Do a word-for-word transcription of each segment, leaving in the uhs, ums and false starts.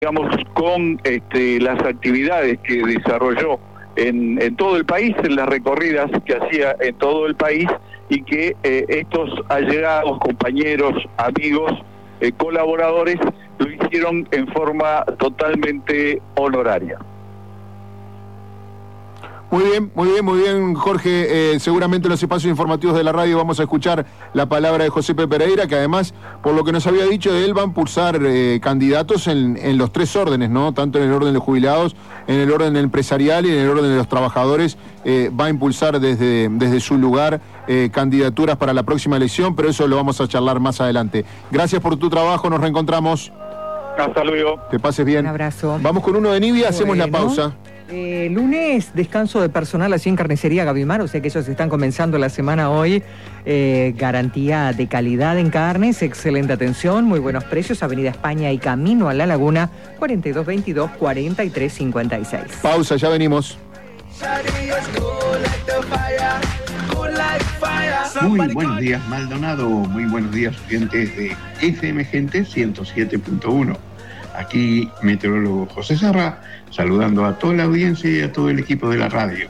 digamos, con este, las actividades que desarrolló en, en todo el país, en las recorridas que hacía en todo el país, y que eh, estos allegados, compañeros, amigos, eh, colaboradores, lo hicieron en forma totalmente honoraria. Muy bien, muy bien, muy bien, Jorge. Eh, seguramente en los espacios informativos de la radio vamos a escuchar la palabra de Josepe Pereira, que además, por lo que nos había dicho, él va a impulsar eh, candidatos en, en los tres órdenes, ¿no? Tanto en el orden de los jubilados, en el orden empresarial y en el orden de los trabajadores. Eh, va a impulsar desde, desde su lugar eh, candidaturas para la próxima elección, pero eso lo vamos a charlar más adelante. Gracias por tu trabajo, nos reencontramos. Hasta luego. Que pases bien. Un abrazo. Vamos con uno de Nibia, hacemos bueno. la pausa. Eh, lunes, descanso de personal así en Carnicería Gavimar, o sea que ellos están comenzando la semana hoy. Eh, garantía de calidad en carnes, excelente atención, muy buenos precios, Avenida España y Camino a la Laguna, cuarenta y dos veintidós, cuarenta y tres cincuenta y seis. Pausa, ya venimos. Muy buenos días, Maldonado, muy buenos días, oyentes de F M Gente ciento siete punto uno. Aquí, meteorólogo José Serra, saludando a toda la audiencia y a todo el equipo de la radio.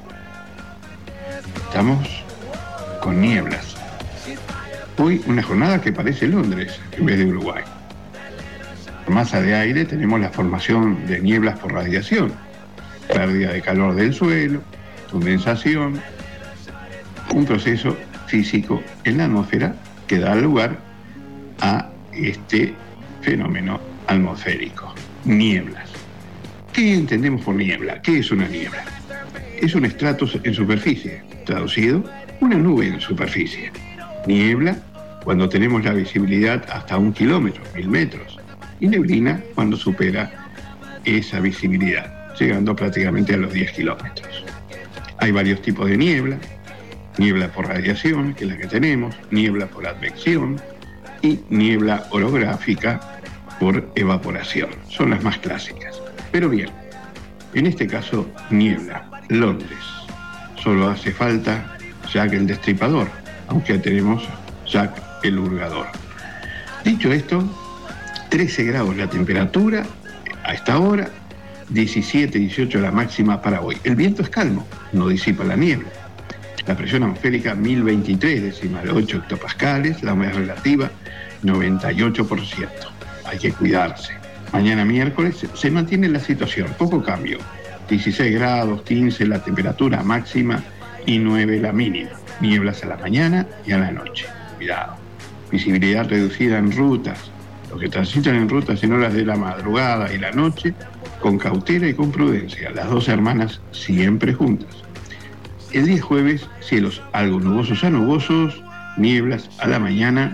Estamos con nieblas. Hoy una jornada que parece Londres en vez de Uruguay. Por masa de aire tenemos la formación de nieblas por radiación, pérdida de calor del suelo, condensación, un proceso físico en la atmósfera que da lugar a este fenómeno atmosférico, nieblas. ¿Qué entendemos por niebla? ¿Qué es una niebla? Es un estrato en superficie, traducido, una nube en superficie. Niebla cuando tenemos la visibilidad hasta un kilómetro, mil metros, y neblina cuando supera esa visibilidad, llegando prácticamente a los diez kilómetros. Hay varios tipos de niebla: niebla por radiación, que es la que tenemos, niebla por advección y niebla orográfica por evaporación. Son las más clásicas. Pero bien, en este caso, niebla, Londres. Solo hace falta Jack el Destripador, aunque tenemos Jack el Hurgador. Dicho esto, trece grados la temperatura a esta hora, diecisiete, dieciocho la máxima para hoy. El viento es calmo, no disipa la niebla. La presión atmosférica mil veintitrés decimal ocho hectopascales, la humedad relativa noventa y ocho por ciento. Hay que cuidarse. Mañana miércoles se mantiene la situación, poco cambio. dieciséis grados, quince la temperatura máxima y nueve la mínima. Nieblas a la mañana y a la noche. Cuidado. Visibilidad reducida en rutas. Los que transitan en rutas en horas de la madrugada y la noche, con cautela y con prudencia. Las dos hermanas siempre juntas. El día jueves, cielos algo nubosos a nubosos, nieblas a la mañana,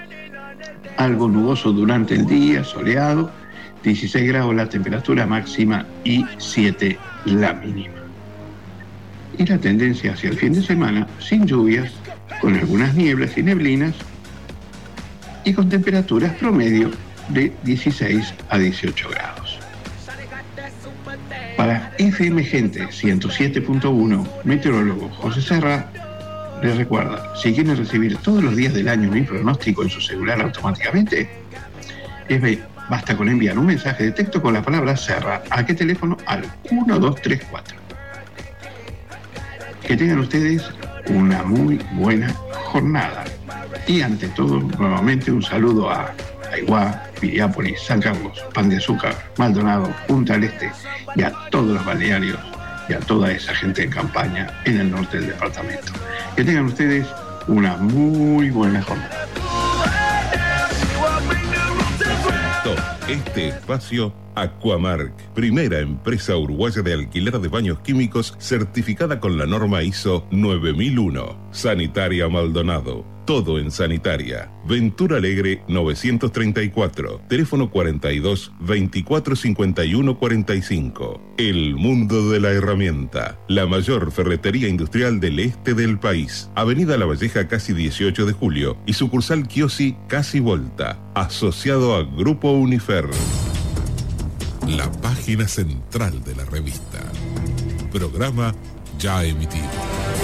algo nuboso durante el día, soleado, dieciséis grados la temperatura máxima y siete la mínima. Y la tendencia hacia el fin de semana, sin lluvias, con algunas nieblas y neblinas, y con temperaturas promedio de dieciséis a dieciocho grados. Para F M Gente ciento siete punto uno, meteorólogo José Serra les recuerda: si quieren recibir todos los días del año mi pronóstico en su celular automáticamente, es, basta con enviar un mensaje de texto con la palabra Serra. ¿A qué teléfono? Al uno dos tres cuatro. Que tengan ustedes una muy buena jornada. Y ante todo, nuevamente un saludo a Aiguá, Piriápolis, San Carlos, Pan de Azúcar, Maldonado, Punta del Este y a todos los balnearios y a toda esa gente en campaña en el norte del departamento. Que tengan ustedes una muy buena jornada. Este espacio, Aquamark, primera empresa uruguaya de alquiler de baños químicos certificada con la norma I S O nueve mil uno. Sanitaria Maldonado, todo en sanitaria. Ventura Alegre novecientos treinta y cuatro, teléfono cuarenta y dos, veinticuatro cincuenta y uno cuarenta y cinco. El mundo de la herramienta, la mayor ferretería industrial del este del país. Avenida La Valleja casi dieciocho de julio y sucursal Kiosi casi Volta, asociado a Grupo Unifer. La página central de la revista. Programa ya emitido.